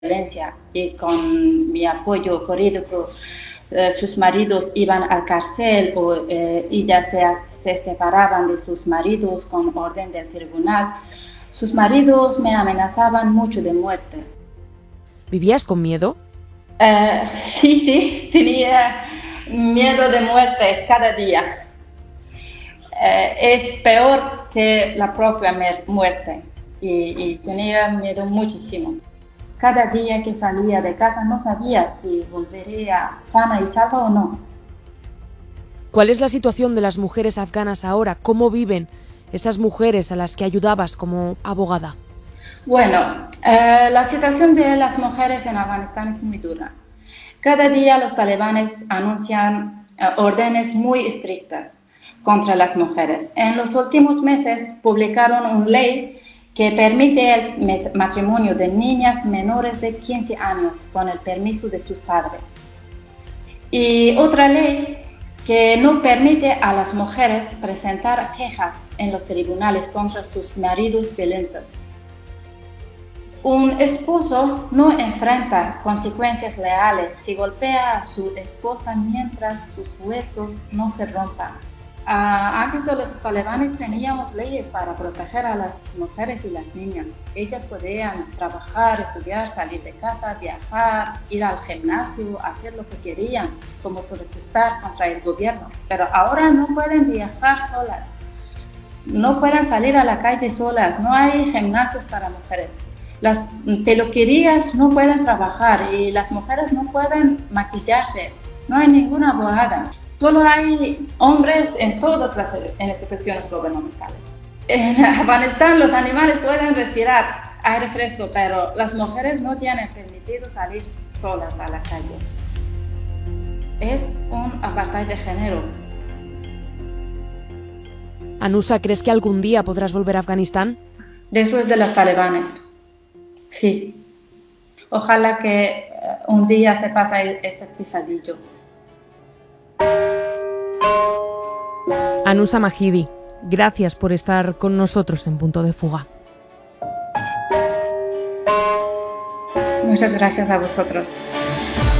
violencia y con mi apoyo jurídico sus maridos iban a cárcel o ellas se separaban de sus maridos con orden del tribunal. Sus maridos me amenazaban mucho de muerte. ¿Vivías con miedo? Sí, tenía miedo de muerte cada día. Es peor que la propia muerte y tenía miedo muchísimo. Cada día que salía de casa no sabía si volvería sana y salva o no. ¿Cuál es la situación de las mujeres afganas ahora? ¿Cómo viven esas mujeres a las que ayudabas como abogada? Bueno, la situación de las mujeres en Afganistán es muy dura. Cada día los talibanes anuncian órdenes muy estrictas contra las mujeres. En los últimos meses publicaron una ley que permite el matrimonio de niñas menores de 15 años con el permiso de sus padres. Y otra ley que no permite a las mujeres presentar quejas en los tribunales contra sus maridos violentos. Un esposo no enfrenta consecuencias legales si golpea a su esposa mientras sus huesos no se rompan. Antes de los talibanes teníamos leyes para proteger a las mujeres y las niñas. Ellas podían trabajar, estudiar, salir de casa, viajar, ir al gimnasio, hacer lo que querían, como protestar contra el gobierno. Pero ahora no pueden viajar solas, no pueden salir a la calle solas, no hay gimnasios para mujeres. Las peluquerías no pueden trabajar y las mujeres no pueden maquillarse, no hay ninguna abogada. Solo hay hombres en todas las instituciones gubernamentales. En Afganistán los animales pueden respirar aire fresco, pero las mujeres no tienen permitido salir solas a la calle. Es un apartheid de género. Anusa, ¿crees que algún día podrás volver a Afganistán? Después de los talibanes, sí. Ojalá que un día se pase este pesadillo. Anusa Mahidi, gracias por estar con nosotros en Punto de Fuga. Muchas gracias a vosotros.